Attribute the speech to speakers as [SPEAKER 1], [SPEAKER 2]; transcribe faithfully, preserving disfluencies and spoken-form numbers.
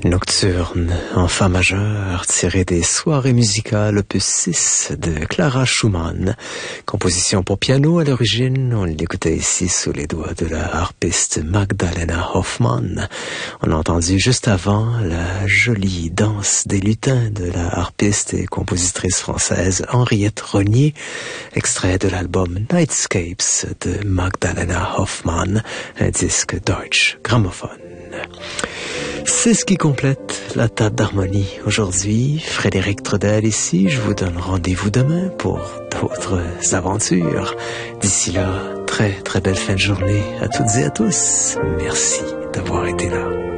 [SPEAKER 1] Nocturne en fa majeur, tiré des soirées musicales opus six de Clara Schumann. Composition pour piano à l'origine, on l'écoutait ici sous les doigts de la harpiste Magdalena Hoffmann. On a entendu juste avant la jolie danse des lutins de la harpiste et compositrice française Henriette Rognier, extrait de l'album Nightscapes de Magdalena Hoffmann, un disque Deutsche Grammophon. C'est ce qui complète la table d'harmonie aujourd'hui. Frédéric Trudel ici. Je vous donne rendez-vous demain pour d'autres aventures. D'ici là, très très belle fin de journée à toutes et à tous. Merci d'avoir été là.